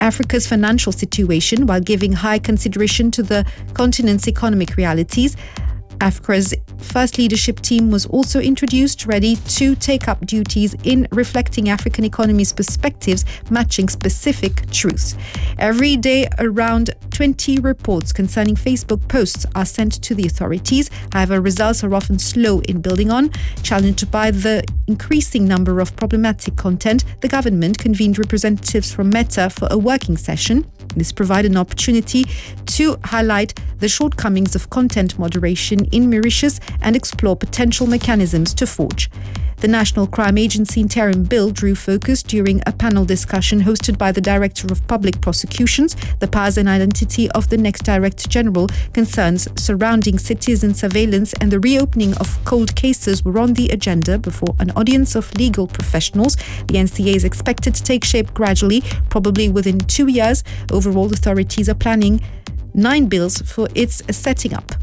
Africa's financial situation while giving high consideration to the continent's economic realities. Africa's first leadership team was also introduced, ready to take up duties in reflecting African economy's perspectives, matching specific truths. Every day, around 20 reports concerning Facebook posts are sent to the authorities. However, results are often slow in building on. Challenged by the increasing number of problematic content, the government convened representatives from Meta for a working session. This provided an opportunity to highlight the shortcomings of content moderation in Mauritius and explore potential mechanisms to forge. The National Crime Agency interim bill drew focus during a panel discussion hosted by the Director of Public Prosecutions. The powers and identity of the next Director General, concerns surrounding citizen surveillance and the reopening of cold cases were on the agenda before an audience of legal professionals. The NCA is expected to take shape gradually, probably within 2 years. Overall, authorities are planning 9 bills for its setting up.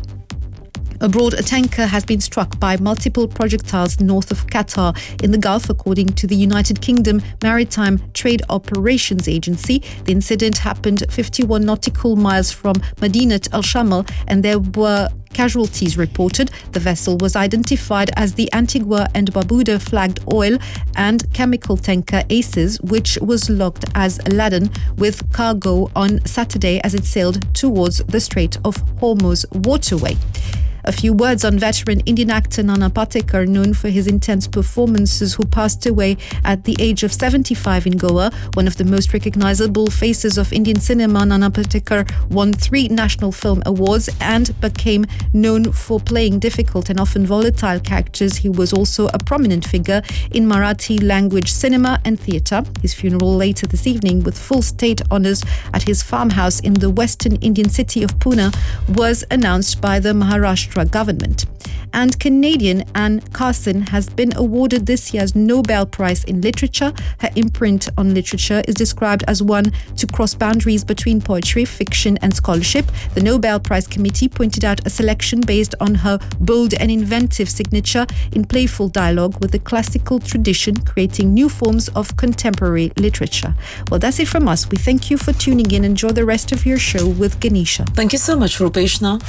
Abroad, a tanker has been struck by multiple projectiles north of Qatar in the Gulf, according to the United Kingdom Maritime Trade Operations Agency. The incident happened 51 nautical miles from Madinat al-Shamal and there were casualties reported. The vessel was identified as the Antigua and Barbuda flagged oil and chemical tanker Aces, which was logged as laden with cargo on Saturday as it sailed towards the Strait of Hormuz waterway. A few words on veteran Indian actor Nana Patekar, known for his intense performances, who passed away at the age of 75 in Goa. One of the most recognizable faces of Indian cinema, Nana Patekar won 3 National Film Awards and became known for playing difficult and often volatile characters. He was also a prominent figure in Marathi language cinema and theatre. His funeral later this evening, with full state honours at his farmhouse in the western Indian city of Pune, was announced by the Maharashtra government. And Canadian Anne Carson has been awarded this year's Nobel Prize in Literature. Her imprint on literature is described as one to cross boundaries between poetry, fiction and scholarship. The Nobel Prize Committee pointed out a selection based on her bold and inventive signature in playful dialogue with the classical tradition, creating new forms of contemporary literature. Well, that's it from us. We thank you for tuning in. Enjoy the rest of your show with Ganesha. Thank you so much, Rupeshna.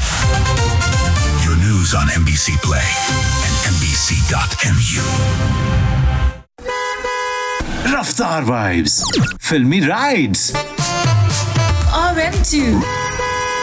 Your news on NBC Play and NBC.mu. Raftar Vibes. Filmy Rides. RM2.